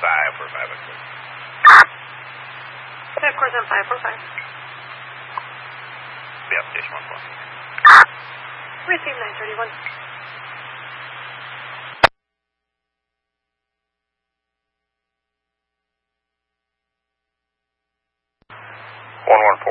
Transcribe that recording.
Yeah, of course, I'm 545. Yeah, station 1 4. Receive 931. 114.